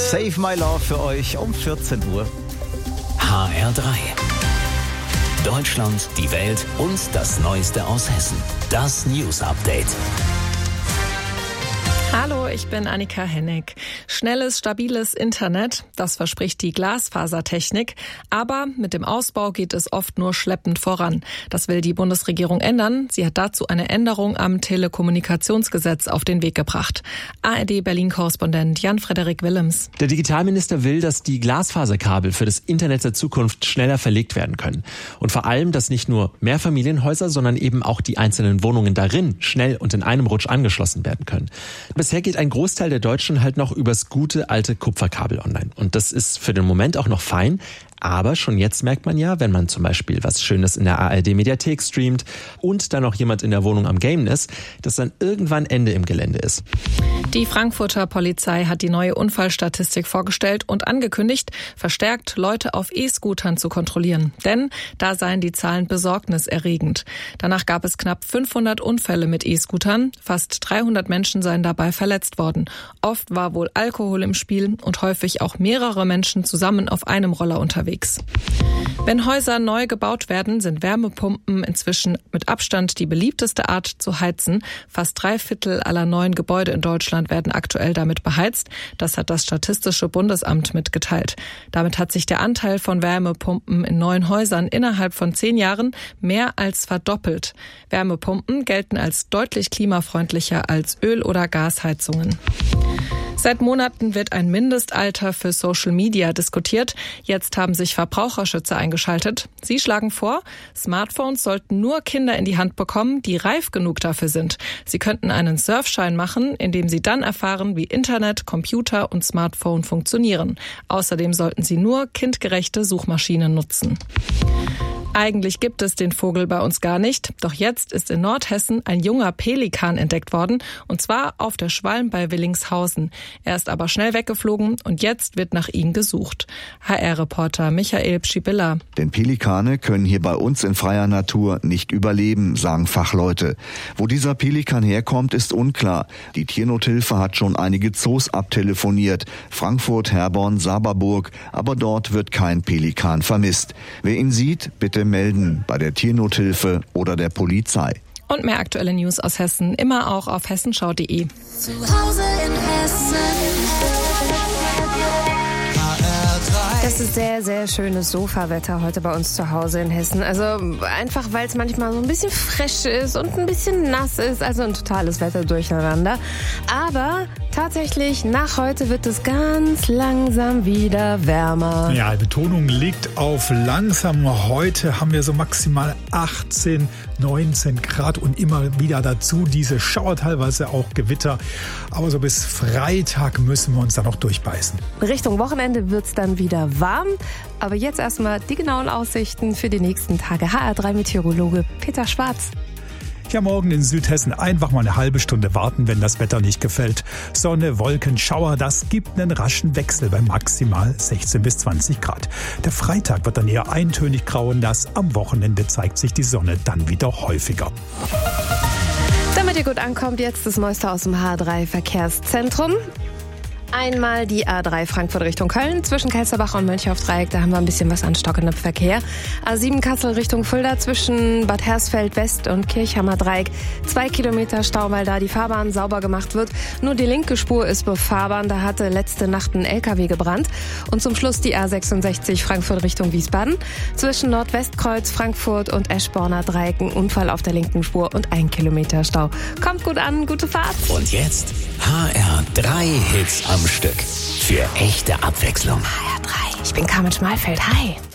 Save My Love für euch um 14 Uhr. HR3. Deutschland, die Welt und das Neueste aus Hessen. Das News Update. Hallo, ich bin Annika Hennig. Schnelles, stabiles Internet, das verspricht die Glasfasertechnik. Aber mit dem Ausbau geht es oft nur schleppend voran. Das will die Bundesregierung ändern. Sie hat dazu eine Änderung am Telekommunikationsgesetz auf den Weg gebracht. ARD-Berlin-Korrespondent Jan-Frederik Willems. Der Digitalminister will, dass die Glasfaserkabel für das Internet der Zukunft schneller verlegt werden können. Und vor allem, dass nicht nur Mehrfamilienhäuser, sondern eben auch die einzelnen Wohnungen darin schnell und in einem Rutsch angeschlossen werden können. Bisher geht ein Großteil der Deutschen halt noch übers gute alte Kupferkabel online. Und das ist für den Moment auch noch fein. Aber schon jetzt merkt man ja, wenn man zum Beispiel was Schönes in der ARD-Mediathek streamt und dann noch jemand in der Wohnung am Gamen ist, dass dann irgendwann Ende im Gelände ist. Die Frankfurter Polizei hat die neue Unfallstatistik vorgestellt und angekündigt, verstärkt Leute auf E-Scootern zu kontrollieren. Denn da seien die Zahlen besorgniserregend. Danach gab es knapp 500 Unfälle mit E-Scootern. Fast 300 Menschen seien dabei verletzt worden. Oft war wohl Alkohol im Spiel und häufig auch mehrere Menschen zusammen auf einem Roller unterwegs. Wenn Häuser neu gebaut werden, sind Wärmepumpen inzwischen mit Abstand die beliebteste Art zu heizen. Fast 3/4 aller neuen Gebäude in Deutschland werden aktuell damit beheizt. Das hat das Statistische Bundesamt mitgeteilt. Damit hat sich der Anteil von Wärmepumpen in neuen Häusern innerhalb von 10 Jahren mehr als verdoppelt. Wärmepumpen gelten als deutlich klimafreundlicher als Öl- oder Gasheizungen. Seit Monaten wird ein Mindestalter für Social Media diskutiert. Jetzt haben sich Verbraucherschützer eingeschaltet. Sie schlagen vor, Smartphones sollten nur Kinder in die Hand bekommen, die reif genug dafür sind. Sie könnten einen Surfschein machen, indem sie dann erfahren, wie Internet, Computer und Smartphone funktionieren. Außerdem sollten sie nur kindgerechte Suchmaschinen nutzen. Eigentlich gibt es den Vogel bei uns gar nicht. Doch jetzt ist in Nordhessen ein junger Pelikan entdeckt worden. Und zwar auf der Schwalm bei Willingshausen. Er ist aber schnell weggeflogen und jetzt wird nach ihm gesucht. HR-Reporter Michael Pschibilla. Denn Pelikane können hier bei uns in freier Natur nicht überleben, sagen Fachleute. Wo dieser Pelikan herkommt, ist unklar. Die Tiernothilfe hat schon einige Zoos abtelefoniert. Frankfurt, Herborn, Saberburg. Aber dort wird kein Pelikan vermisst. Wer ihn sieht, bitte melden bei der Tiernothilfe oder der Polizei. Und mehr aktuelle News aus Hessen immer auch auf hessenschau.de. Zu Hause in Hessen. Das ist sehr, sehr schönes Sofawetter heute bei uns zu Hause in Hessen. Also einfach, weil es manchmal so ein bisschen frisch ist und ein bisschen nass ist. Also ein totales Wetter durcheinander. Aber tatsächlich, nach heute wird es ganz langsam wieder wärmer. Ja, Betonung liegt auf langsam. Heute haben wir so maximal 18, 19 Grad und immer wieder dazu diese Schauer, teilweise auch Gewitter. Aber so bis Freitag müssen wir uns dann noch durchbeißen. Richtung Wochenende wird es dann wieder warm. Aber jetzt erstmal die genauen Aussichten für die nächsten Tage. HR3-Meteorologe Peter Schwarz. Ja, morgen in Südhessen einfach mal eine halbe Stunde warten, wenn das Wetter nicht gefällt. Sonne, Wolken, Schauer, das gibt einen raschen Wechsel bei maximal 16 bis 20 Grad. Der Freitag wird dann eher eintönig grau und nass. Am Wochenende zeigt sich die Sonne dann wieder häufiger. Damit ihr gut ankommt, jetzt das Neueste aus dem H3-Verkehrszentrum. Einmal die A3 Frankfurt Richtung Köln, zwischen Kelsterbach und Mönchhoff-Dreieck, da haben wir ein bisschen was an stockendem Verkehr. A7 Kassel Richtung Fulda, zwischen Bad Hersfeld West und Kirchhammer Dreieck, 2 Kilometer Stau, weil da die Fahrbahn sauber gemacht wird. Nur die linke Spur ist befahrbar, da hatte letzte Nacht ein LKW gebrannt. Und zum Schluss die A66 Frankfurt Richtung Wiesbaden, zwischen Nordwestkreuz, Frankfurt und Eschborner Dreieck, ein Unfall auf der linken Spur und 1 Kilometer Stau. Kommt gut an, gute Fahrt. Und jetzt HR3 Hits am Stück. Für echte Abwechslung. HR3. Ich bin Carmen Schmalfeld. Hi.